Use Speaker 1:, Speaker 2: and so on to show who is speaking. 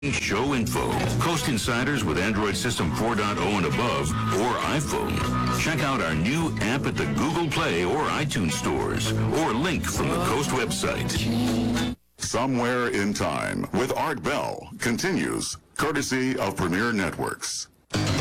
Speaker 1: Show info. Coast Insiders with Android System 4.0 and above or iPhone. Check out our new app at the Google Play or iTunes stores or link from the Coast website.
Speaker 2: Somewhere in Time with Art Bell continues, courtesy of Premier Networks.